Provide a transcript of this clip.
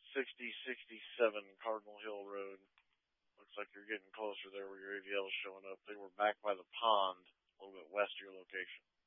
6067 Cardinal Hill Road. Looks like you're getting closer there where your AVL is showing up. They were back by the pond, a little bit west of your location.